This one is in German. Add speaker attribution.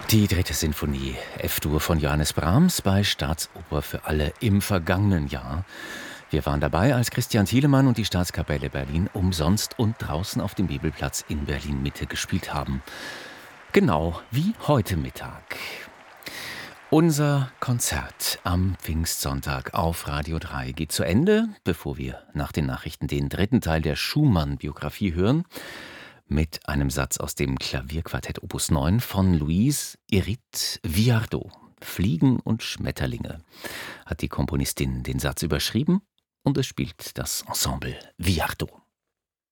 Speaker 1: Die dritte Sinfonie, F-Dur von Johannes Brahms bei Staatsoper für alle im vergangenen Jahr. Wir waren dabei, als Christian Thielemann und die Staatskapelle Berlin umsonst und draußen auf dem Bibelplatz in Berlin-Mitte gespielt haben. Genau wie heute Mittag. Unser Konzert am Pfingstsonntag auf Radio 3 geht zu Ende, bevor wir nach den Nachrichten den dritten Teil der Schumann-Biografie hören, mit einem Satz aus dem Klavierquartett Opus 9 von Louise Irit Viardot. Fliegen und Schmetterlinge hat die Komponistin den Satz überschrieben und es spielt das Ensemble Viardot.